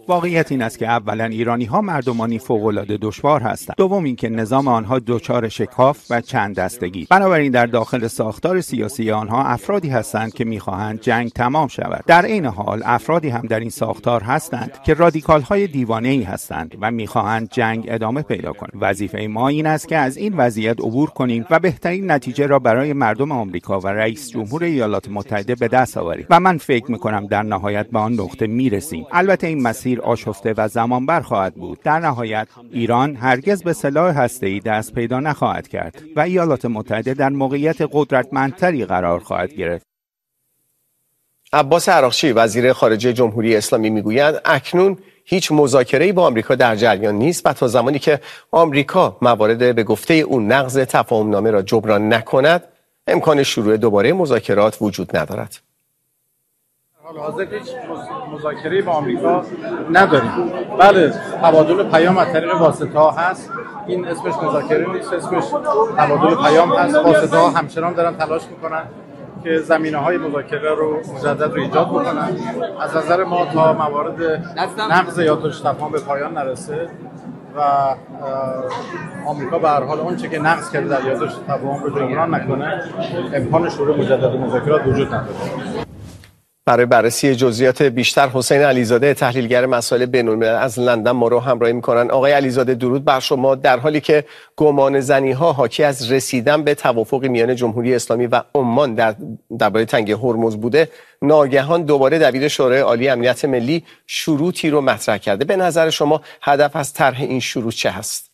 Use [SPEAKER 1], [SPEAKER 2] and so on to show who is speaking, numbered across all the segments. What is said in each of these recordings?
[SPEAKER 1] واقعیت این است که اولا ایرانی‌ها مردمانی فوق‌العاده دشوار هستند. دوم اینکه نظام آنها دچار شکاف و چند دستگی. بنابراین در داخل ساختار سیاسی آنها افرادی هستند که می‌خواهند جنگ تمام شود. در عین حال افرادی هم در این ساختار هستند که رادیکال‌های دیوانه‌ای هستند و می‌خواهند جنگ ادامه پیدا کند. وظیفه ما این است که از این وضعیت عبور کنیم و بهترین نتیجه را برای مردم آمریکا و رئیس جمهور ایالات متحده به دست آوریم و من فکر می‌کنم در نهایت به آن نقطه می‌رسیم. البته این مسیر آشفته و زمانبر خواهد بود. در نهایت ایران هرگز به سلاح هسته‌ای دست پیدا نخواهد کرد و ایالات متحده در موقعیت قدرتمندتری قرار خواهد گرفت.
[SPEAKER 2] عباس عراقچی وزیر خارجه جمهوری اسلامی میگوید اکنون هیچ مذاکره‌ای با آمریکا در جریان نیست و تا زمانی که آمریکا موارد به گفته او نقض تفاهم‌نامه را جبران نکند امکان شروع دوباره مذاکرات وجود ندارد.
[SPEAKER 3] حال حاضر هیچ مذاکره‌ای با آمریکا نداریم. بله تبادل پیام از طریق واسطه‌ها هست. این اسمش مذاکره نیست، اسمش تبادل پیام هست. واسطه‌ها همچنان دارن تلاش میکنن که زمینه‌های مذاکره رو مجدد رو ایجاد بکنن. از نظر ما تا موارد نقض یادداشت تفاهم به پایان نرسه و آمریکا به هر حال اون چه که نقض کرده در یادداشت تفاهم رو جبران نکنه امکان شروع مجدد مذاکرات وجود نداره.
[SPEAKER 2] برای بررسی جزئیات بیشتر حسین علیزاده تحلیلگر مسائل بین‌الملل از لندن ما رو همراهی می‌کنن. آقای علیزاده درود بر شما. در حالی که گمان زنی‌ها حاکی از رسیدن به توافقی میان جمهوری اسلامی و عمان درباره تنگه هرمز بوده، ناگهان دوباره دبیر شورای عالی امنیت ملی شروطی رو مطرح کرده. به نظر شما هدف از طرح این شروط چه هست؟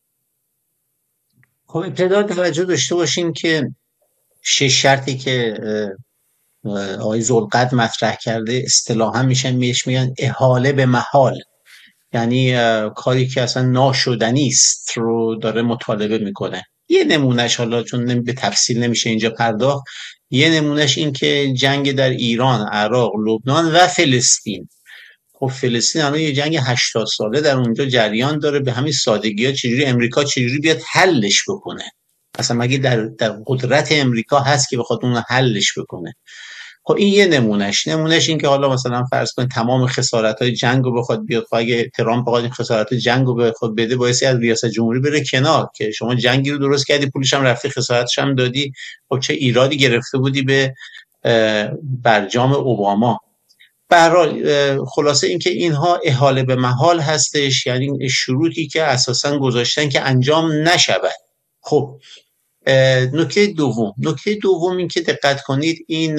[SPEAKER 4] خب ابتدا توجه داشته باشیم که 6 شرطی که آقای ذوالقدر مطرح کرده اصطلاحاً میگن احاله به محال، یعنی کاری که اصلا ناشدنی است رو داره مطالبه میکنه. یه نمونهش، حالا چون به تفصیل نمیشه اینجا پرداخت، یه نمونهش این که جنگ در ایران، عراق، لبنان و فلسطین. خب فلسطین الان یه جنگ 80 ساله در اونجا جریان داره. به همین سادگی‌ها چجوری امریکا بیاد حلش بکنه؟ اصلا مگه در قدرت امریکا هست که بخواد اون حلش بکنه؟ خب این یه نمونهش این که حالا مثلا فرض کن تمام خسارت‌های جنگ رو بخواد بیاد، اگه ترامپ بخواد این خسارت جنگ رو بخواد بده، باعث از ریاست جمهوری بره کنار که شما جنگی رو درست کردی، پولش هم رفتی، خسارتش هم دادی، خب چه ایرادی گرفته بودی به برجام اوباما؟ به هر حال خلاصه این که اینها احاله به محال هستش، یعنی شروطی که اساساً گذاشتن که انجام نشود. خب نکته دوم این که دقت کنید این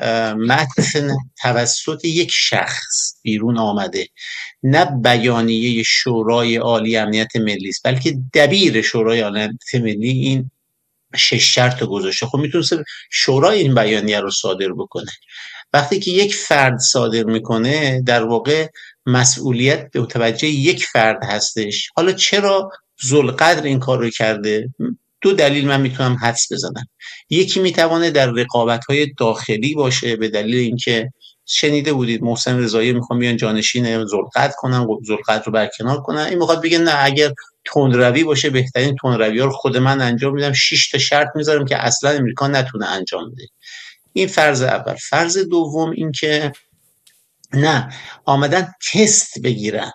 [SPEAKER 4] متن توسط یک شخص بیرون آمده، نه بیانیه شورای عالی امنیت ملی است، بلکه دبیر شورای عالی امنیت ملی این 6 شرط گذاشته. خب میتونه شورای این بیانیه رو صادر بکنه. وقتی که یک فرد صادر میکنه در واقع مسئولیت به متوجه یک فرد هستش. حالا چرا ذوالقدر این کار رو کرده؟ 2 دلیل من میتونم حدس بزنم. یکی میتونه در رقابت‌های داخلی باشه، به دلیل اینکه شنیده بودید محسن رضایی میخوام بیان جانشین ذوالقدر کنن، ذوالقدر رو برکنار کنن. این میخواد بگه نه، اگر تندروی باشه بهترین تندروی‌ها رو خود من انجام میدم، 6 تا شرط میذارم که اصلا امریکا نتونه انجام بده. این فرض اول. فرض دوم این که نه، آمدن تست بگیرن،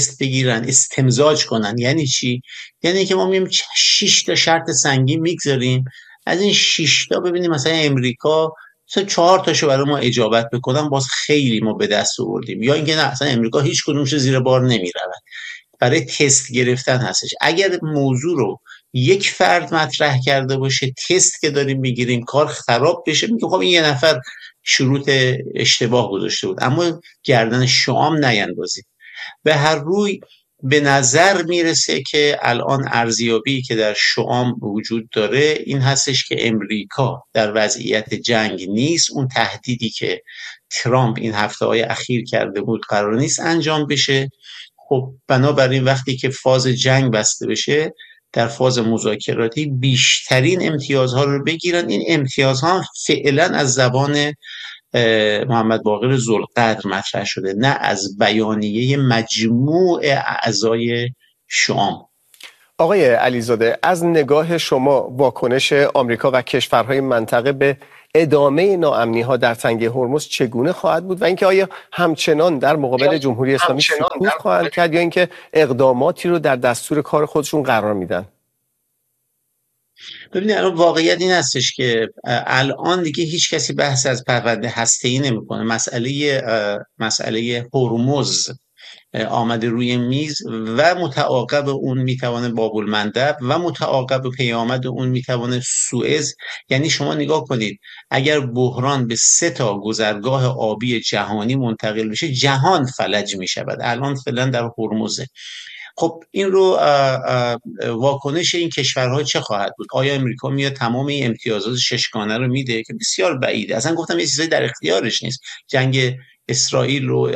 [SPEAKER 4] استمزاج کنن. یعنی چی؟ یعنی که ما میگیم 6 تا شرط سنگین میگذاریم، از این 6 تا ببینیم مثلا امریکا 4 تاشو برای ما اجابت بکنن، باز خیلی ما به دست آوردیم. یا اینکه نه، اصلا امریکا هیچ کدومش زیر بار نمیرود. برای تست گرفتن هستش. اگر موضوع رو یک فرد مطرح کرده باشه، تست که داریم میگیریم کار خراب بشه، میگه خب این یه نفر شروط اشتباه گذاشته بود، اما گردن شام نیندازیم. به هر روی به نظر میرسه که الان ارزیابی که در شام وجود داره این هستش که امریکا در وضعیت جنگ نیست. اون تهدیدی که ترامپ این هفته‌های اخیر کرده بود قرار نیست انجام بشه. خب بنابراین وقتی که فاز جنگ بسته بشه، در فاز مذاکراتی بیشترین امتیازها رو بگیرن. این امتیازها فعلا از زبان محمد باقر ذوالقدر مطرح شده، نه از بیانیه مجموع اعضای شام.
[SPEAKER 2] آقای علیزاده، از نگاه شما واکنش آمریکا و کشورهای منطقه به ادامه ناامنی ها در تنگه هرمز چگونه خواهد بود و اینکه آیا همچنان در مقابل جمهوری اسلامی سکوت خواهند کرد یا اینکه اقداماتی رو در دستور کار خودشون قرار میدن؟
[SPEAKER 4] ببینید الان واقعیت این هستش که الان دیگه هیچ کسی بحث از پرونده هسته‌ای نمی‌کنه. مسئله هرمز آمده روی میز و متعاقب اون میتوانه باب المندب و متعاقب پیامد اون میتوانه سوئز. یعنی شما نگاه کنید اگر بحران به 3 گذرگاه آبی جهانی منتقل بشه جهان فلج میشود. الان فعلا در هرمزه. خب این رو واکنش این کشورها چه خواهد بود؟ آیا امریکا میاد تمام این امتیازات 6گانه رو میده که بسیار بعیده؟ اصلا گفتم یه چیزایی در اختیارش نیست. جنگ اسرائیل و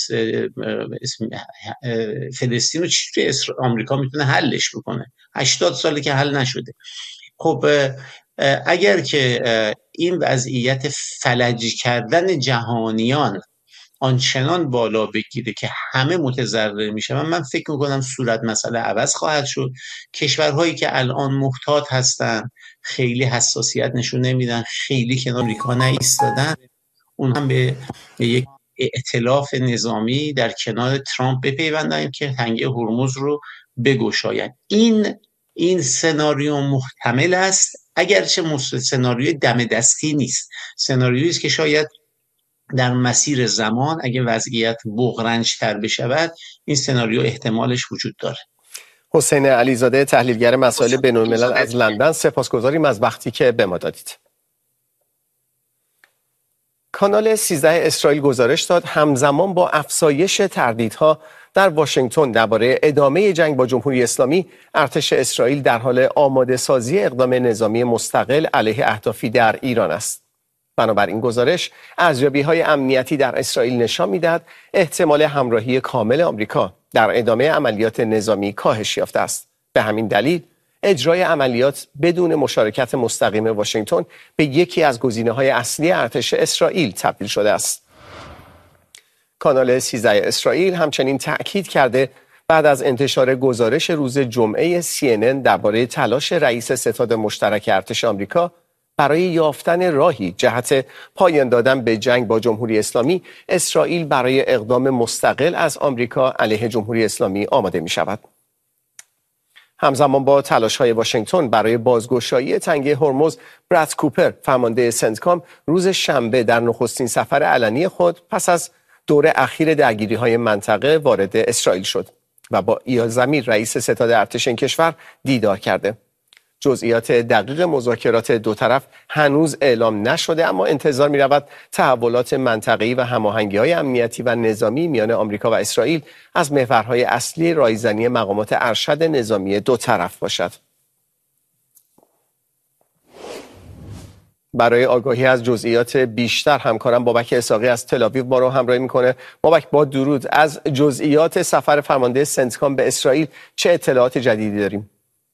[SPEAKER 4] فلسطین رو چجوری آمریکا میتونه حلش بکنه؟ 80 ساله که حل نشده. خب اگر که این وضعیت فلج کردن جهانیان آنچنان بالا بگیره که همه متضرر میشه، من فکر میکنم صورت مسئله عوض خواهد شد. کشورهایی که الان محتاط هستن، خیلی حساسیت نشون نمیدن، خیلی کنار آمریکا نایستادن، اون هم به یک ائتلاف نظامی در کنار ترامپ بپیوندن که تنگه هرمز رو بگشاین. این سناریو محتمل است، اگرچه سناریوی دم دستی نیست. سناریویی است که شاید در مسیر زمان اگه وضعیت بغرنج‌تر بشود این سناریو احتمالش وجود داره.
[SPEAKER 2] حسین علیزاده تحلیلگر مسائل بین‌الملل از لندن، سپاسگزاریم از وقتی که به ما دادید. کانال 13 اسرائیل گزارش داد همزمان با افزایش تردیدها در واشنگتن درباره ادامه جنگ با جمهوری اسلامی، ارتش اسرائیل در حال آماده سازی اقدام نظامی مستقل علیه اهدافی در ایران است. بنابراین گزارش ارزیابی‌های امنیتی در اسرائیل نشان می‌دهد احتمال همراهی کامل آمریکا در ادامه عملیات نظامی کاهش یافته است. به همین دلیل اجرای عملیات بدون مشارکت مستقیم واشنگتن به یکی از گزینه‌های اصلی ارتش اسرائیل تبدیل شده است. کانال 13 اسرائیل همچنین تأکید کرده بعد از انتشار گزارش روز جمعه CNN درباره تلاش رئیس ستاد مشترک ارتش آمریکا برای یافتن راهی جهت پایان دادن به جنگ با جمهوری اسلامی، اسرائیل برای اقدام مستقل از آمریکا علیه جمهوری اسلامی آماده می شود. همزمان با تلاش‌های واشنگتن برای بازگشایی تنگه هرمز، براد کوپر، فرمانده سنتکام، روز شنبه در نخستین سفر علنی خود پس از دور اخیر درگیری‌های منطقه وارد اسرائیل شد و با ایال زمیر، رئیس ستاد ارتش این کشور، دیدار کرده. جزئیات دقیق مذاکرات دو طرف هنوز اعلام نشده، اما انتظار می رود تحولات منطقه‌ای و هماهنگی‌های امنیتی و نظامی میان آمریکا و اسرائیل از محورهای اصلی رایزنی مقامات ارشد نظامی دو طرف باشد. برای آگاهی از جزئیات بیشتر همکارم بابک اسحاقی از تل‌آویو ما رو همراهی میکنه. بابک، با درود، از جزئیات سفر فرمانده سنتکام به اسرائیل چه اطلاعات جدیدی داریم؟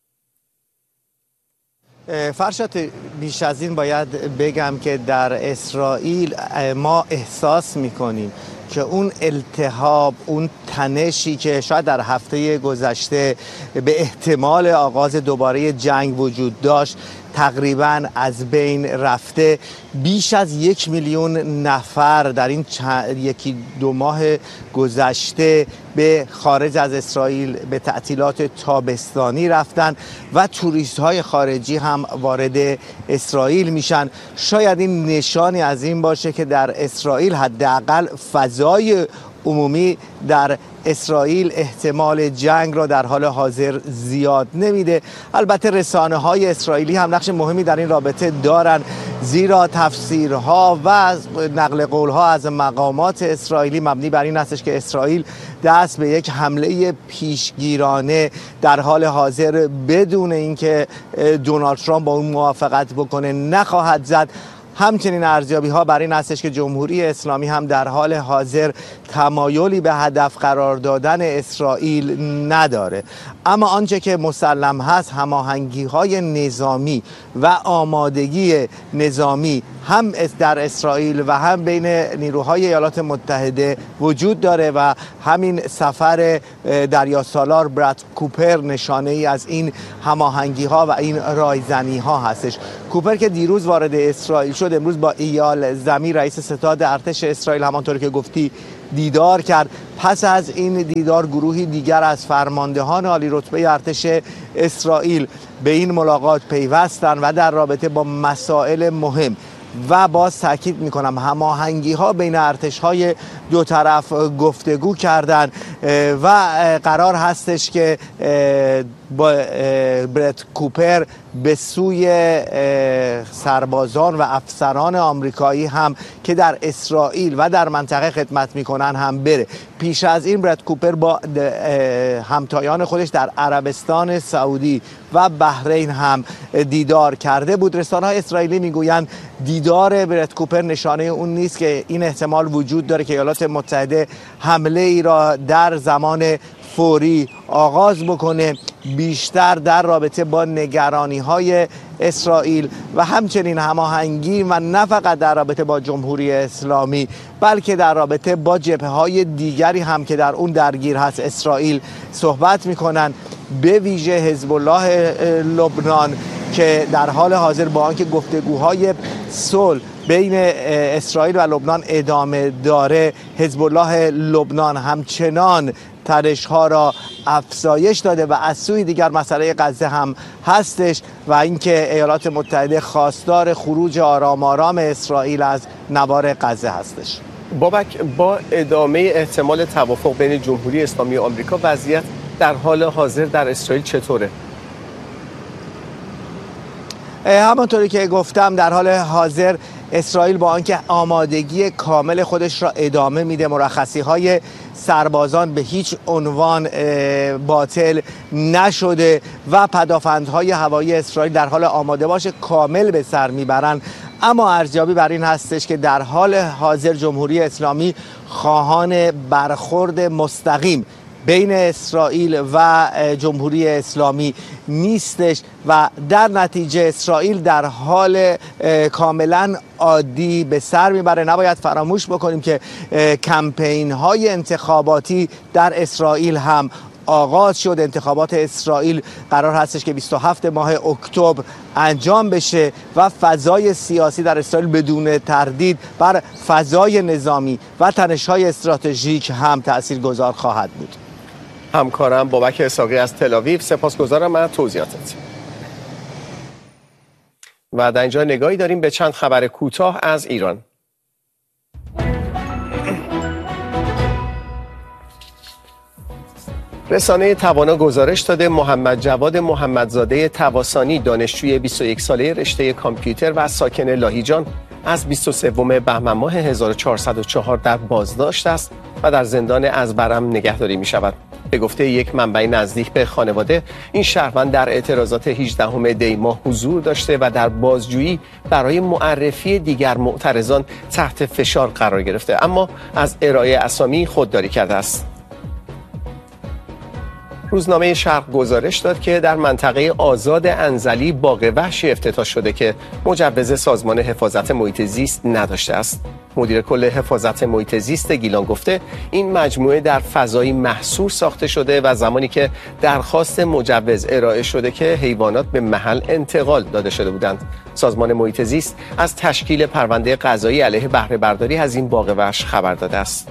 [SPEAKER 5] فرشاد، بیش از این باید بگم که در اسرائیل ما احساس میکنیم که اون التهاب، اون تنشی که شاید در هفته گذشته به احتمال آغاز دوباره جنگ وجود داشت تقریباً از بین رفته. بیش از 1 میلیون نفر در این 1-2 ماه گذشته به خارج از اسرائیل به تعطیلات تابستانی رفتن و توریست های خارجی هم وارد اسرائیل میشن. شاید این نشانی از این باشه که در اسرائیل حداقل فضای عمومی در اسرائیل احتمال جنگ را در حال حاضر زیاد نمیده. البته رسانه های اسرائیلی هم نقش مهمی در این رابطه دارن، زیرا تفسیرها و نقل قولها از مقامات اسرائیلی مبنی بر این هستش که اسرائیل دست به یک حمله پیشگیرانه در حال حاضر بدون اینکه دونالد ترامپ با اون موافقت بکنه نخواهد زد. همچنین ارزیابی ها بر این هستش که جمهوری اسلامی هم در حال حاضر تمایلی به هدف قرار دادن اسرائیل نداره. اما آنچه که مسلم هست هماهنگی‌های نظامی و آمادگی نظامی هم در اسرائیل و هم بین نیروهای ایالات متحده وجود داره و همین سفر دریاسالار براد کوپر نشانه ای از این هماهنگی‌ها و این رایزنی‌ها هستش. کوپر که دیروز وارد اسرائیل شد، امروز با ایال زمی رئیس ستاد ارتش اسرائیل همانطور که گفتی دیدار کرد. پس از این دیدار گروهی دیگر از فرماندهان عالی رتبه ارتش اسرائیل به این ملاقات پیوستند و در رابطه با مسائل مهم و باز تاکید میکنم هماهنگی‌ها بین ارتش‌های دو طرف گفتگو کردند و قرار هستش که با براد کوپر به سوی سربازان و افسران آمریکایی هم که در اسرائیل و در منطقه خدمت میکنن هم بره. پیش از این براد کوپر با همتایان خودش در عربستان سعودی و بحرین هم دیدار کرده بود. رسانه‌های اسرائیلی میگویند دیدار براد کوپر نشانه اون نیست که این احتمال وجود داره که ایالات متحده حمله ای را در زمان فوری آغاز بکنه، بیشتر در رابطه با نگرانی‌های اسرائیل و همچنین هماهنگی و نه فقط در رابطه با جمهوری اسلامی بلکه در رابطه با جبهه‌های دیگری هم که در اون درگیر هست اسرائیل صحبت می‌کنن، به ویژه حزب الله لبنان که در حال حاضر با آنکه گفتگوهای صلح بین اسرائیل و لبنان ادامه داره، حزب الله لبنان همچنان تنش‌ها را افزایش داده و از سوی دیگر مسئله غزه هم هستش و اینکه ایالات متحده خواستار خروج آرام آرام اسرائیل از نوار غزه هستش.
[SPEAKER 2] بابک، با ادامه احتمال توافق بین جمهوری اسلامی و آمریکا وضعیت در حال حاضر در اسرائیل چطوره؟
[SPEAKER 5] همانطوری که گفتم در حال حاضر اسرائیل با آنکه آمادگی کامل خودش را ادامه میده، مرخصی‌های سربازان به هیچ عنوان باطل نشده و پدافندهای هوایی اسرائیل در حال آماده باش کامل به سر میبرند، اما ارزیابی بر این هستش که در حال حاضر جمهوری اسلامی خواهان برخورد مستقیم بین اسرائیل و جمهوری اسلامی نیستش و در نتیجه اسرائیل در حال کاملا عادی به سر میبره. نباید فراموش بکنیم که کمپین های انتخاباتی در اسرائیل هم آغاز شد. انتخابات اسرائیل قرار هستش که 27 ماه اکتبر انجام بشه و فضای سیاسی در اسرائیل بدون تردید بر فضای نظامی و تنش‌های استراتژیک هم تاثیرگذار خواهد بود.
[SPEAKER 2] همکارم بابک اسحاقی از تل‌آویو، سپاسگزارم از توضیحاتت. و در اینجا نگاهی داریم به چند خبر کوتاه از ایران. رسانه توانا گزارش داده محمد جواد محمدزاده تواسانی، دانشجوی 21 ساله رشته کامپیوتر و ساکن لاهیجان، از 23 بهمن ماه 1404 در بازداشت است و در زندان از برم نگهداری می شود. به گفته یک منبع نزدیک به خانواده، این شهروند در اعتراضات 18 دی ماه حضور داشته و در بازجویی برای معرفی دیگر معترضان تحت فشار قرار گرفته، اما از ارائه اسامی خودداری کرده است. روزنامه شرق گزارش داد که در منطقه آزاد انزلی باغ وحشی افتتاح شده که مجوز سازمان حفاظت محیط زیست نداشته است. مدیر کل حفاظت محیط زیست گیلان گفته این مجموعه در فضایی محصور ساخته شده و زمانی که درخواست مجوز ارائه شده که حیوانات به محل انتقال داده شده بودند. سازمان محیط زیست از تشکیل پرونده قضایی علیه بهره برداری از این باغ وحش خبر داده است.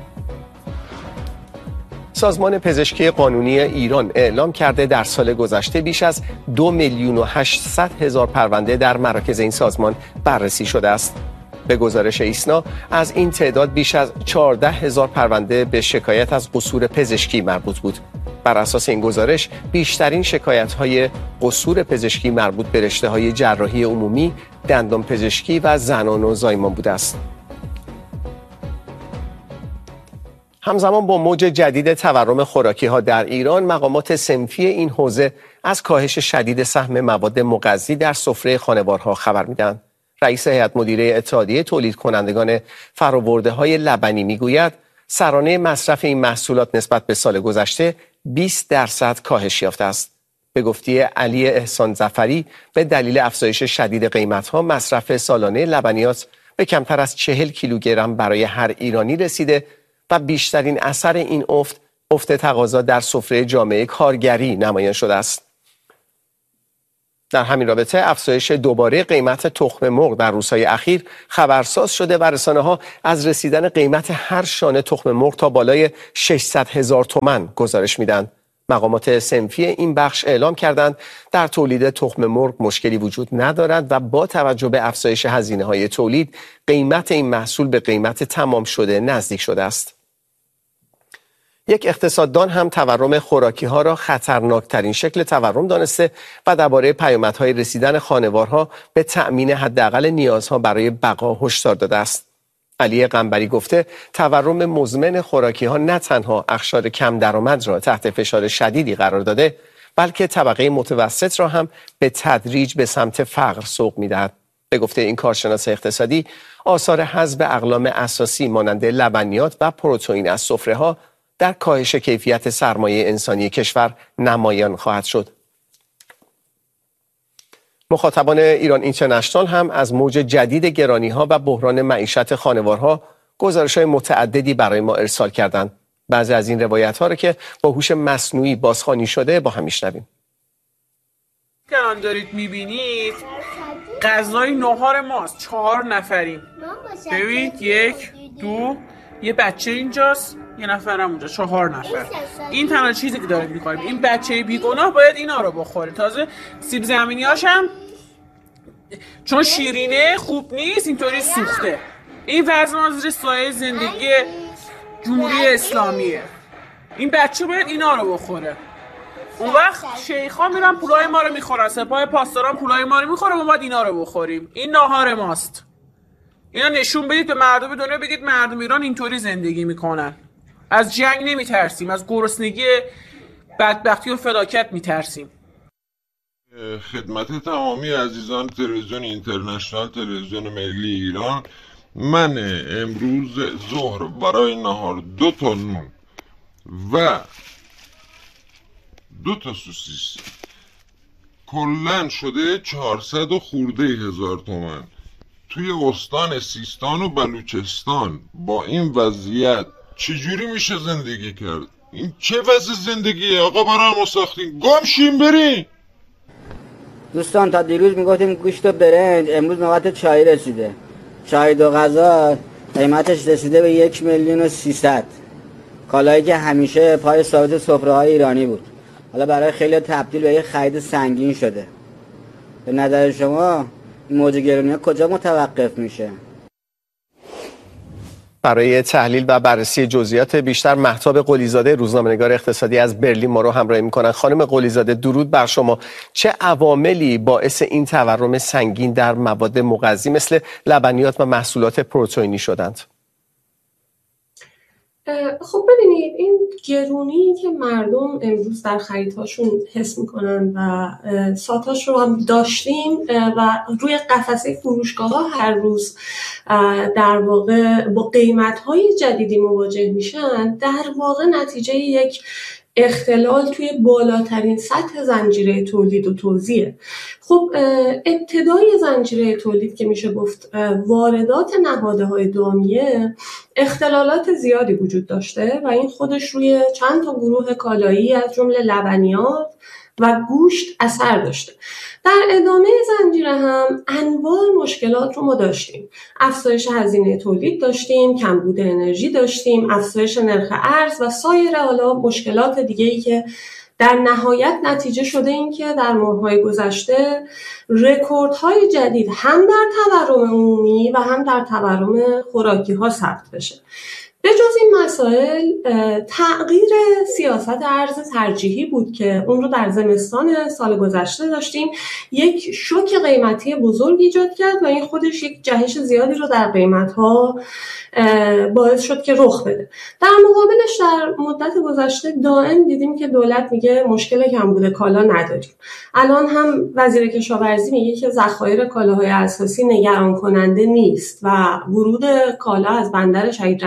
[SPEAKER 2] سازمان پزشکی قانونی ایران اعلام کرده در سال گذشته بیش از 2,800,000 پرونده در مراکز این سازمان بررسی شده است. به گزارش ایسنا از این تعداد بیش از 14,000 پرونده به شکایت از قصور پزشکی مربوط بود. بر اساس این گزارش بیشترین شکایت‌های قصور پزشکی مربوط به رشته‌های جراحی عمومی، دندان پزشکی و زنان و زایمان بوده است. همزمان با موج جدید تورم خوراکی‌ها در ایران، مقامات صنفی این حوزه از کاهش شدید سهم مواد مغذی در سفره خانوارها خبر میدن. رئیس هیئت مدیره اتحادیه تولید کنندگان فرآورده‌های لبنی میگوید سرانه مصرف این محصولات نسبت به سال گذشته 20% کاهش یافته است. به گفته علی احسان ظفری به دلیل افزایش شدید قیمت‌ها مصرف سالانه لبنیات به کمتر از 40 کیلوگرم برای هر ایرانی رسیده و بیشترین اثر این افت تقاضا در سفره جامعه کارگری نمایان شده است. در همین رابطه افزایش دوباره قیمت تخم مرغ در روزهای اخیر خبرساز شده و رسانه‌ها از رسیدن قیمت هر شانه تخم مرغ تا بالای 600,000 تومان گزارش میدن. مقامات صنفی این بخش اعلام کردند در تولید تخم مرغ مشکلی وجود ندارد و با توجه به افزایش هزینه‌های تولید قیمت این محصول به قیمت تمام شده نزدیک شده است. یک اقتصاددان هم تورم خوراکی‌ها را خطرناکترین شکل تورم دانسته و درباره پیامدهای رسیدن خانوارها به تأمین حداقل نیازها برای بقا هشدار داده است. علی قنبری گفته تورم مزمن خوراکی‌ها نه تنها اقشار کم درآمد را تحت فشار شدیدی قرار داده، بلکه طبقه متوسط را هم به تدریج به سمت فقر سوق می‌دهد. به گفته این کارشناس اقتصادی، آثار حذف اقلام اساسی مانند لبنیات و پروتئین از سفره‌ها در کاهش کیفیت سرمایه انسانی کشور نمایان خواهد شد. مخاطبان ایران اینترنشنال هم از موج جدید گرانی‌ها و بحران معیشت خانوارها گزارش‌های متعددی برای ما ارسال کردند. بعضی از این روایت‌ها را که با هوش مصنوعی بازخوانی شده با هم می‌شنویم.
[SPEAKER 6] الان دارید می‌بینید غذای نهار ماست. 4 نفریم. ببینید 1 2 یه بچه اینجاست، یه نفرم اونجا، 4 نفر. این تنها چیزی که داریم می‌خوریم. این بچه بیگناه باید اینا رو بخوره. تازه سیب زمینی‌هاش هم چون شیرینه خوب نیست، اینطوری سوخته. این وضع ما زیر سایه زندگی جمهوری اسلامیه. این بچه باید اینا رو بخوره. اون وقت شیخ‌ها میرن پولای ما رو میخورن، سپاه پاسداران پولای ما رو میخوره، ما باید اینا رو بخوریم. این ناهار ماست. اینا نشون بدید به مردم دنیا، بگید مردم ایران اینطوری زندگی میکنن. از جنگ نمیترسیم، از گرسنگی، بدبختی و فلاکت میترسیم.
[SPEAKER 7] خدمت تمامی عزیزان تلویزیون اینترنشنال، تلویزیون ملی ایران، من امروز ظهر برای نهار 2 تا نون و 2 تا سوسیس کلن شده 400 و خورده هزار تومان. توی استان سیستان و بلوچستان با این وضعیت چجوری میشه زندگی کرد؟ این چه وضع زندگیه آقا؟ برای ما ساختین، گم شیم بریم.
[SPEAKER 8] دوستان تا دیروز میگفتیم گوشت و برنج، امروز نوبت چای رسیده. چای 2 غذا قیمتش رسیده به 1,300,000. کالایی که همیشه پای ثابت سفره‌های ایرانی بود، حالا برای خیلی تبدیل به یه خرید سنگین شده. به نظر شما این موج گرونی‌ها کجا متوقف میشه؟
[SPEAKER 2] برای تحلیل و بررسی جزئیات بیشتر مهتاب قلیزاده روزنامه‌نگار اقتصادی از برلین ما رو همراهی می‌کنن. خانم قلیزاده درود بر شما. چه عواملی باعث این تورم سنگین در مواد مغذی مثل لبنیات و محصولات پروتئینی شدند؟
[SPEAKER 9] خب ببینید، این گرونی که مردم امروز در خریدهاشون حس میکنن و ساتاش رو هم داشتیم و روی قفسه فروشگاه‌ها هر روز در واقع با قیمت‌های جدیدی مواجه میشن، در واقع نتیجه یک اختلال توی بالاترین سطح زنجیره تولید و توزیعه. خب ابتدای زنجیره تولید که میشه گفت واردات نهادهای دامیه، اختلالات زیادی وجود داشته و این خودش روی چند تا گروه کالایی از جمله لبنیات و گوشت اثر داشته. در ادامه زنجیره هم انواع مشکلات رو ما داشتیم. افزایش هزینه تولید داشتیم، کمبود انرژی داشتیم، افزایش نرخ ارز و سایر حالا مشکلات دیگه‌ای که در نهایت نتیجه شده این که در ماه‌های گذشته رکوردهای جدید هم در تورم عمومی و هم در تورم خوراکی‌ها ثبت بشه. به جز این مسائل تغییر سیاست ارز ترجیحی بود که اون رو در زمستان سال گذشته داشتیم. یک شوک قیمتی بزرگ ایجاد کرد و این خودش یک جهش زیادی رو در قیمت‌ها باعث شد که رخ بده. در مقابلش در مدت گذشته دائم دیدیم که دولت میگه مشکل کمبود کالا نداریم. الان هم وزیر کشاورزی میگه که ذخایر کالاهای اساسی نگران کننده نیست و ورود کالا از بندر شهید رجایی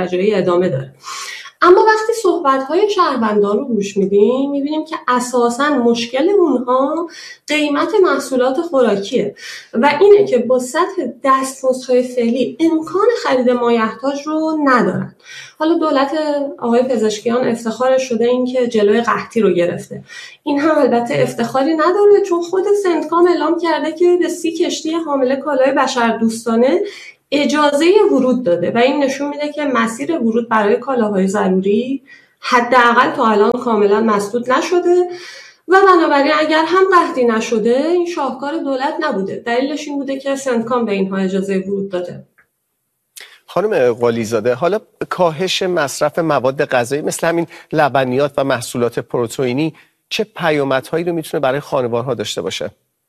[SPEAKER 9] ادامه داره. اما وقتی صحبت‌های شهروندان رو گوش میدیم میبینیم که اساساً مشکل اونها قیمت محصولات خوراکیه و اینه که با سطح دستمزدهای فعلی امکان خرید مایحتاج رو ندارن. حالا دولت آقای پزشکیان افتخارش شده این که جلوی قحطی رو گرفته. این هم البته افتخاری نداره، چون خود سندکام اعلام کرده که به 30 کشتی حامل کالای بشردوستانه اجازه ورود داده و این نشون میده که مسیر ورود برای کالاهای ضروری حداقل تا الان کاملا مسدود نشده و بنابراین اگر هم قحطی نشده این شاهکار دولت نبوده. دلیلش این بوده که سندکام به اینها اجازه ورود داده.
[SPEAKER 2] خانم قلیزاده، حالا کاهش مصرف مواد غذایی مثل همین لبنیات و محصولات پروتئینی چه پیامدهایی رو میتونه برای خانوارها داشته باشه؟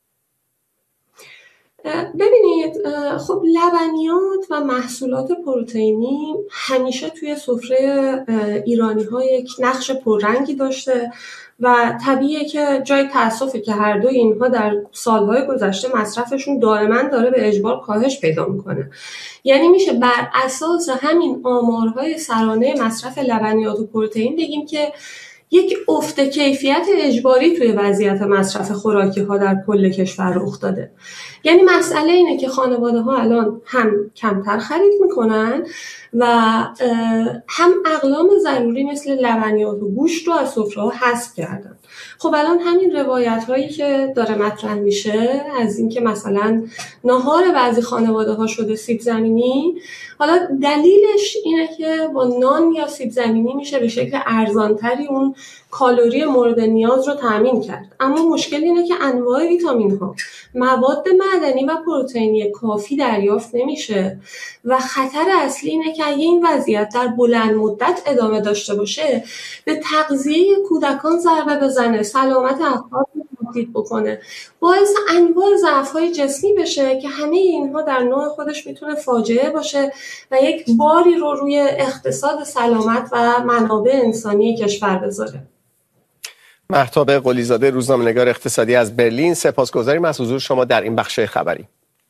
[SPEAKER 9] ببینید، خب لبنیات و محصولات پروتئینی همیشه توی سفره ایرانی‌ها یک نقش پررنگی داشته و طبیعیه که جای تأسفه که هر دوی اینها در سالهای گذشته مصرفشون دائما داره به اجبار کاهش پیدا میکنه. یعنی میشه بر اساس همین آمارهای سرانه مصرف لبنیات و پروتئین بگیم که یک افت کیفیت اجباری توی وضعیت مصرف خوراکی ها در کل کشور رخ داده. یعنی مسئله اینه که خانواده ها الان هم کمتر خرید میکنن و هم اقلام ضروری مثل لبنیات و گوشت رو از سفره ها حذف کردن. خب الان همین روایت هایی که داره مطرح میشه از اینکه مثلا ناهار بعضی خانواده ها شده سیب زمینی، حالا دلیلش اینه که با نان یا سیب زمینی میشه به شکل ارزانتری اون کالری مورد نیاز رو تامین کرد. اما مشکل اینه که انواع ویتامین ها، مواد معدنی و پروتئینی کافی دریافت نمیشه و خطر اصلی اینه که اگه این وضعیت در بلند مدت ادامه داشته باشه به تغذیه کودکان ضربه بزنه، سلامت افراد تهدید بکنه، باعث انواع ضعف‌های جسمی بشه که همه اینها در نوع خودش میتونه فاجعه باشه و یک باری رو روی اقتصاد سلامت و منابع انسانی کشور بذاره.
[SPEAKER 2] مهتاب قلیزاده، روزنامه‌نگار اقتصادی از برلین، سپاسگزاریم از حضور شما در این بخش خبری.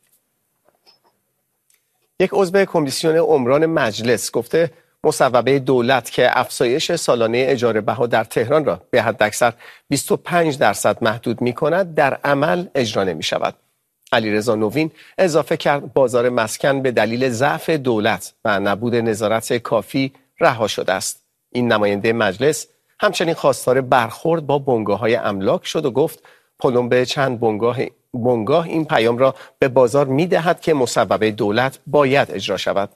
[SPEAKER 2] یک عضو کمیسیون عمران مجلس گفته مصوبه دولت که افزایش سالانه اجاره بها در تهران را به حداکثر 25% محدود می‌کند در عمل اجرا نمی‌شود. علیرضا نوین اضافه کرد بازار مسکن به دلیل ضعف دولت و نبود نظارت کافی رها شده است. این نماینده مجلس همچنین خواستار برخورد با بنگاه‌های املاک شد و گفت پلم چند بنگاه این پیام را به بازار می‌دهد که مصوبه دولت باید اجرا شود.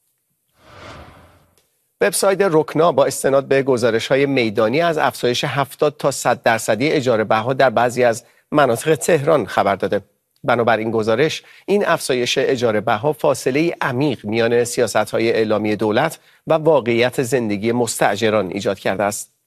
[SPEAKER 2] وبسایت رکنا با استناد به گزارش‌های میدانی از افزایش 70 تا 100% اجاره بها در بعضی از مناطق تهران خبر داده. بنابراین گزارش این افزایش اجاره بها فاصله عمیق میان سیاست‌های اعلامی دولت و واقعیت زندگی مستاجران ایجاد کرده است.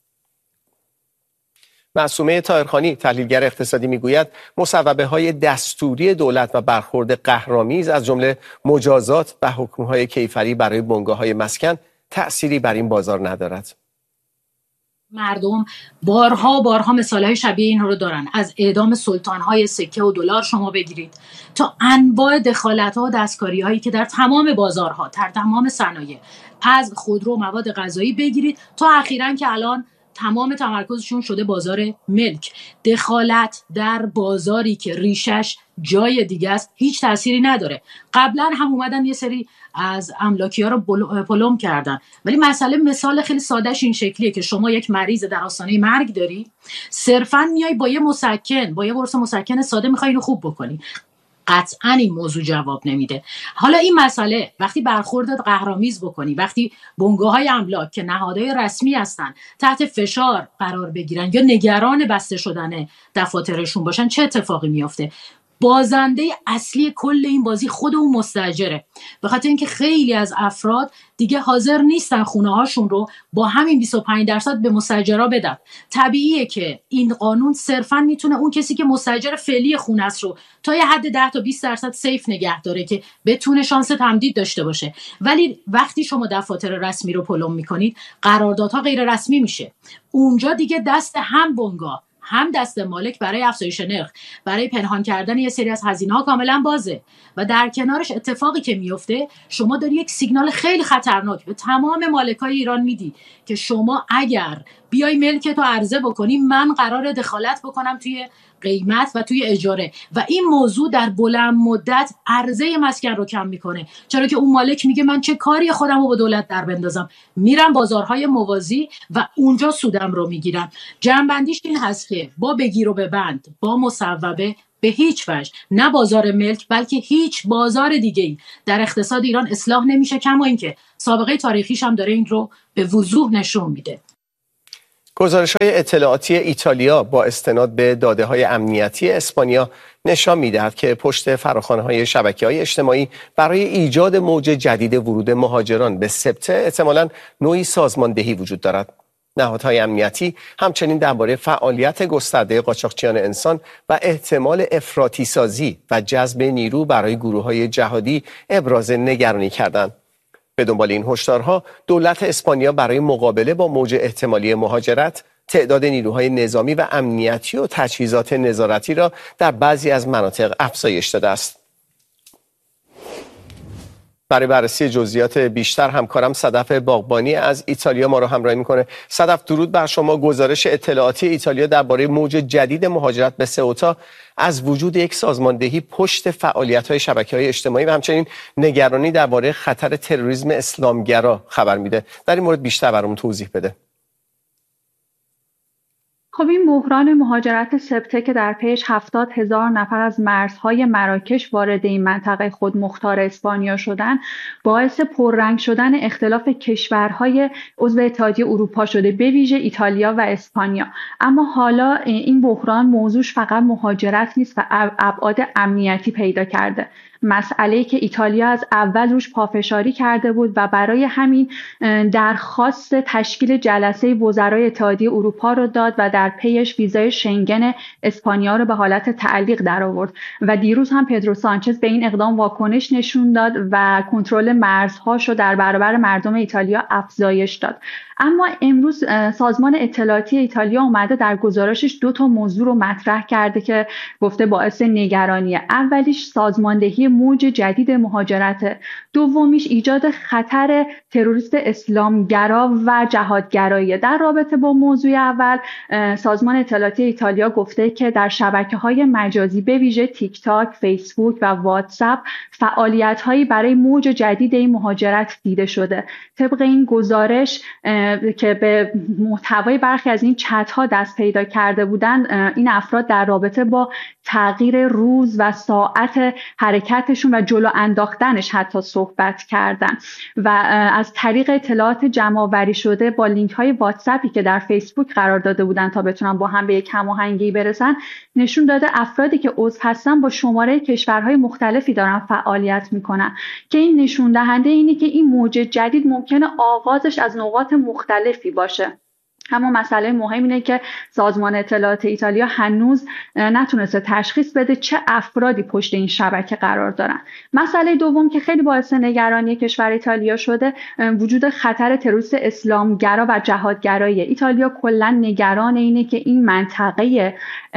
[SPEAKER 2] معصومه طاهرخانی، تحلیلگر اقتصادی، میگوید مصوبه‌های دستوری دولت و برخورد قهرآمیز از جمله مجازات و حکم‌های کیفری برای بنگاه‌های مسکن تأثیری بر این بازار ندارد.
[SPEAKER 10] مردم بارها مثالهای شبیه این رو دارن. از اعدام سلطان‌های سکه و دلار شما بگیرید تا انواع دخالت‌ها و دستکاری‌هایی که در تمام بازارها، در تمام صنایع، از خودرو مواد غذایی بگیرید تا اخیراً که الان تمام تمرکزشون شده بازار ملک. دخالت در بازاری که ریشش جای دیگه است هیچ تأثیری نداره. قبلا هم اومدن یه سری از املاکی‌ها رو پلم کردن، ولی مثال خیلی سادهش این شکلیه که شما یک مریض در آستانه مرگ داری، صرفاً میای با یه قرص مسکن ساده میخوای اینو خوب بکنی. قطعاً این موضوع جواب نمیده. حالا این مسئله وقتی برخوردت قهرآمیز بکنی، وقتی بنگاه‌های املاک که نهادهای رسمی هستن تحت فشار قرار بگیرن یا نگران بسته شدن دفاترشون باشن، چه اتفاقی میافته؟ بازنده اصلی کل این بازی خود اون مستاجره، به خاطر اینکه خیلی از افراد دیگه حاضر نیستن خونه هاشون رو با همین 25% به مستاجرا بدن. طبیعیه که این قانون صرفاً میتونه اون کسی که مستاجر فعلی خونه است رو تا یه حد 10 تا 20% سیف نگه داره که بتونه شانس تمدید داشته باشه. ولی وقتی شما دفاتر رسمی رو پلم میکنید، قراردادها غیر رسمی میشه. اونجا دیگه دست هم بنگاه هم دست مالک برای افزایش نرخ، برای پنهان کردن یه سری از هزینه‌ها کاملا بازه و در کنارش اتفاقی که میفته شما داری یک سیگنال خیلی خطرناک به تمام مالکای ایران میدی که شما اگر بیای ملکتو عرضه بکنی من قراره دخالت بکنم توی قیمت و توی اجاره و این موضوع در بلند مدت عرضه مسکن رو کم میکنه، چرا که اون مالک میگه من چه کاری خودم رو با دولت در بندازم، میرم بازارهای موازی و اونجا سودم رو میگیرم. جنبندیش این هست که با بگیر و ببند، با مصوبه به هیچ وجه نه بازار ملک بلکه هیچ بازار دیگه‌ای در اقتصاد ایران اصلاح نمیشه، کما اینکه سابقه تاریخیش هم داره این رو به وضوح نشون میده.
[SPEAKER 2] گزارش‌های اطلاعاتی ایتالیا با استناد به داده‌های امنیتی اسپانیا نشان می‌دهد که پشت فراخوان‌های شبکه‌های اجتماعی برای ایجاد موج جدید ورود مهاجران به سبته احتمالاً نوعی سازماندهی وجود دارد. نهادهای امنیتی همچنین درباره فعالیت گسترده قاچاقچیان انسان و احتمال افراطی سازی و جذب نیرو برای گروه‌های جهادی ابراز نگرانی کردند. به دنبال این هشدارها دولت اسپانیا برای مقابله با موج احتمالی مهاجرت تعداد نیروهای نظامی و امنیتی و تجهیزات نظارتی را در بعضی از مناطق افزایش داده است. برای بررسی جزئیات بیشتر همکارم صدف باغبانی از ایتالیا ما را همراهی میکنه. صدف، درود بر شما. گزارش اطلاعاتی ایتالیا درباره موج جدید مهاجرت به سئوتا از وجود یک سازماندهی پشت فعالیت‌های شبکه‌های اجتماعی و همچنین نگرانی درباره خطر تروریسم اسلامگرا خبر میده. در این مورد بیشتر برامون توضیح بده.
[SPEAKER 11] خب این بحران مهاجرت سبته که در پیش 70,000 نفر از مرزهای مراکش وارد این منطقه خودمختار اسپانیا شدن باعث پررنگ شدن اختلاف کشورهای عضو اتحادیه اروپا شده، به ویژه ایتالیا و اسپانیا. اما حالا این بحران موضوعش فقط مهاجرت نیست و ابعاد امنیتی پیدا کرده. مسئله‌ای که ایتالیا از اول روش پافشاری کرده بود و برای همین درخواست تشکیل جلسه وزرای اتحادیه اروپا رو داد و در پیش ویزای شنگن اسپانیا رو به حالت تعلیق درآورد و دیروز هم پدرو سانچز به این اقدام واکنش نشون داد و کنترل مرزهاش رو در برابر مردم ایتالیا افزایش داد. اما امروز سازمان اطلاعاتی ایتالیا اومده در گزارشش 2 موضوع رو مطرح کرده که گفته باعث نگرانیه. اولیش سازماندهی موج جدید مهاجرت، دومیش ایجاد خطر تروریست اسلامگرا و جهادگرایی. در رابطه با موضوع اول سازمان اطلاعاتی ایتالیا گفته که در شبکه‌های مجازی به ویژه تیک تاک، فیسبوک و واتساپ فعالیت‌هایی برای موج جدید این مهاجرت دیده شده. طبق این گزارش که به محتوای برخی از این چت‌ها دست پیدا کرده بودند، این افراد در رابطه با تغییر روز و ساعت حرکتشون و جلو انداختنش حتی صحبت کردن و از طریق اطلاعات جمع‌آوری شده با لینک‌های واتساپی که در فیسبوک قرار داده بودن تا بتونن با هم به یک هماهنگی برسن، نشون داده افرادی که عضو هستن با شماره کشورهای مختلفی دارن فعالیت میکنن که این نشون دهنده اینه که این موج جدید ممکنه آغازش از نقاط مختلفی باشه. اما مسئله مهم اینه که سازمان اطلاعات ایتالیا هنوز نتونسته تشخیص بده چه افرادی پشت این شبکه قرار دارن. مسئله دوم که خیلی باعث نگرانی کشور ایتالیا شده وجود خطر تروریست اسلامگرا و جهادگرایی. ایتالیا کلا نگران اینه که این منطقه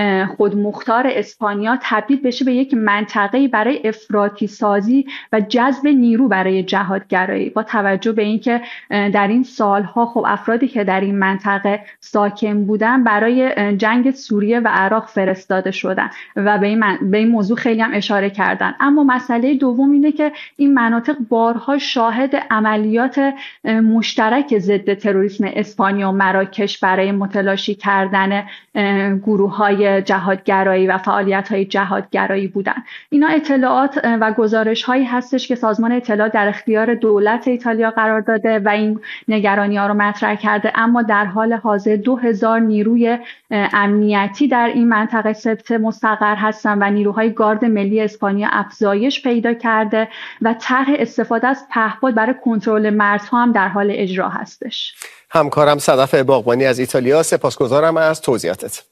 [SPEAKER 11] خودمختار اسپانیا تبدیل بشه به یک منطقه برای افراطی سازی و جذب نیرو برای جهادگرایی، با توجه به اینکه در این سالها خب افرادی که در این منطقه ساکن بودن برای جنگ سوریه و عراق فرستاده شدن و به این موضوع خیلی هم اشاره کردن. اما مسئله دوم اینه که این مناطق بارها شاهد عملیات مشترک ضد تروریسم اسپانیا و مراکش برای متلاشی کردن گروه‌های جهادگرایی و فعالیت‌های جهادگرایی بودن. اینا اطلاعات و گزارش‌هایی هستش که سازمان اطلاعات در اختیار دولت ایتالیا قرار داده و این نگرانی‌ها رو مطرح کرده. اما در حال حاضر 2000 نیروی امنیتی در این منطقه سبته مستقر هستن و نیروهای گارد ملی اسپانیا افزایش پیدا کرده و طرح استفاده از پهپاد برای کنترل مرزها هم در حال اجرا هستش.
[SPEAKER 2] همکارم صدف باغبانی از ایتالیا، سپاسگزارم از توضیحاتت.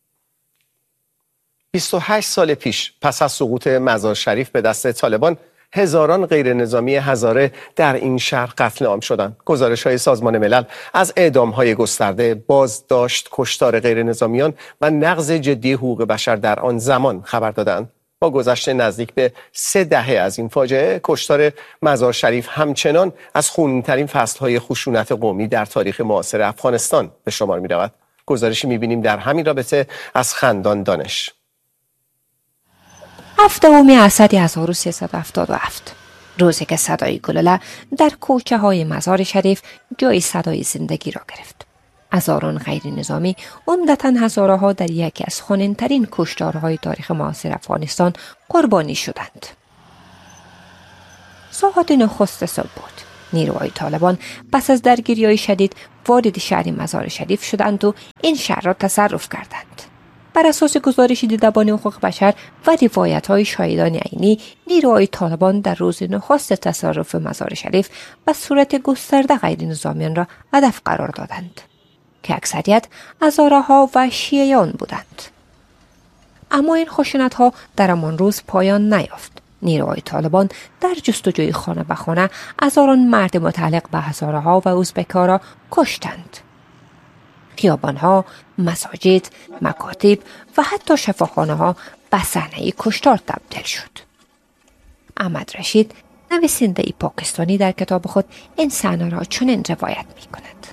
[SPEAKER 2] 28 سال پیش پس از سقوط مزار شریف به دست طالبان، هزاران غیر نظامی هزاره در این شهر قتل عام شدند. گزارش‌های سازمان ملل از اعدام‌های گسترده، بازداشت، کشتار غیر نظامیان و نقض جدی حقوق بشر در آن زمان خبر دادند. با گذشت نزدیک به 3 دهه از این فاجعه، کشتار مزار شریف همچنان از خونین‌ترین فصل‌های خشونت قومی در تاریخ معاصر افغانستان به شمار می‌رود. گزارشی می‌بینیم در همین رابطه از خندان دانش.
[SPEAKER 12] 7 اسد 1377 روزی که صدای گلوله در کوچه های مزار شریف جای صدای زندگی را گرفت. هزاران غیر نظامی، عمدتاً هزاره ها، در یکی از خونین‌ترین کشتارهای تاریخ معاصر افغانستان قربانی شدند. ساعات نخست صبح بود. نیروهای طالبان پس از درگیری‌های شدید وارد شهر مزار شریف شدند و این شهر را تصرف کردند. بر اساس گزارش دیدبان حقوق بشر و روایت‌های شاهدان عینی، نیروهای طالبان در روز نخست تصرف مزار شریف به صورت گسترده غیر نظامیان را هدف قرار دادند که اکثریت هزاره‌ها و شیعیان بودند. اما این خشونت‌ها در همان روز پایان نیافت. نیروهای طالبان در جستجوی خانه به خانه هزاران مرد متعلق به هزاره‌ها و ازبک‌ها را کشتند. خیابان‌ها، مساجد، مکاتب و حتی شفاخانه‌ها به صحنه کشتار تبدیل شد. احمد رشید، نویسنده پاکستانی، در کتاب خود این صحنه را چنین روایت می‌کند.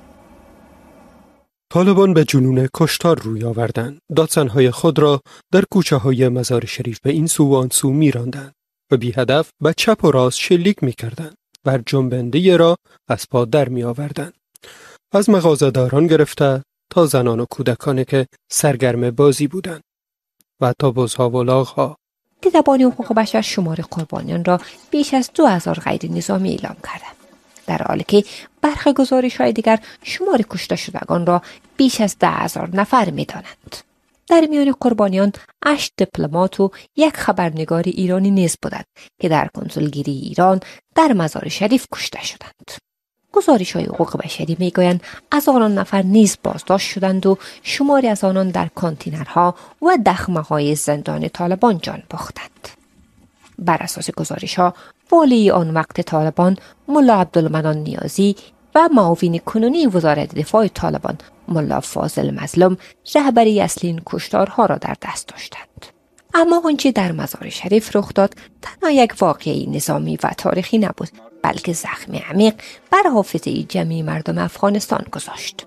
[SPEAKER 13] طالبان به جنون کشتار روی آوردند. دادسن‌های خود را در کوچه‌های مزار شریف به این سو و آن سو می‌راندند و بی هدف به چپ و راست شلیک می‌کردند و جنبنده را از پا در می‌آوردند. از مغازه‌داران گرفته تا زنان و کودکانی که سرگرم بازی بودند و تا بزها و لاغ‌ها.
[SPEAKER 12] دیدبان حقوق بشر شمار قربانیان را بیش از 2000 غیر نظامی اعلام کردند، در حالی که برخی گزارش‌های دیگر شمار کشته شدگان را بیش از 10,000 نفر می‌دانند. در میان قربانیان 8 دیپلمات و 1 خبرنگار ایرانی نیز بودند که در کنسولگری ایران در مزار شریف کشته شدند. گزارش‌های حقوق بشری می‌گویند هزاران نفر نیز بازداشت شدند و شماری از آنان در کانتینرها و دخمه‌های زندان طالبان جان باختند. بر اساس گزارش‌ها، والی آن وقت طالبان ملا عبدالمنان نیازی و معاون کنونی وزارت دفاع طالبان ملا فاضل مظلوم رهبری اصلی این کشتارها را در دست داشتند. اما آنچه در مزار شریف رخ داد تنها یک واقعه نظامی و تاریخی نبود، بلکه زخم عمیق بر حافظه جمعی مردم افغانستان گذاشت.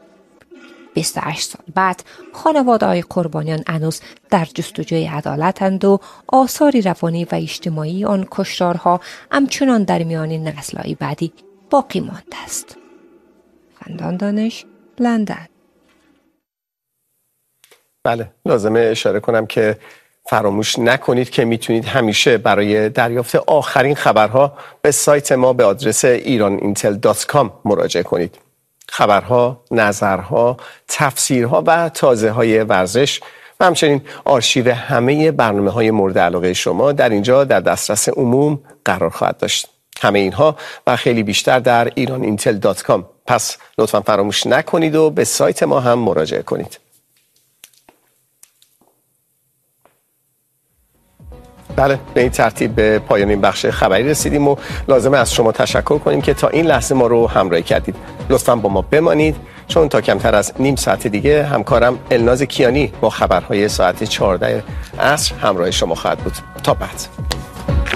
[SPEAKER 12] 28 سال بعد خانواده‌های قربانیان هنوز در جستجوی عدالتند و آثار روانی و اجتماعی آن کشتارها همچنان در میان نسل‌های بعدی باقی مانده است. خندان دانش، لندن.
[SPEAKER 2] بله، لازمه اشاره کنم که فراموش نکنید که میتونید همیشه برای دریافت آخرین خبرها به سایت ما به آدرس iranintel.com مراجعه کنید. خبرها، نظرها، تفسیرها و تازه‌های ورزش و همچنین آرشیو همه برنامه‌های مورد علاقه شما در اینجا در دسترس عموم قرار خواهد داشت. همه اینها و خیلی بیشتر در iranintel.com. پس لطفاً فراموش نکنید و به سایت ما هم مراجعه کنید. بله، به این ترتیب به پایان این بخش خبری رسیدیم و لازمه از شما تشکر کنیم که تا این لحظه ما رو همراهی کردید. لطفاً با ما بمانید، چون تا کمتر از نیم ساعت دیگه همکارم الناز کیانی با خبرهای ساعت 14 عصر همراه شما خواهد بود. تا بعد.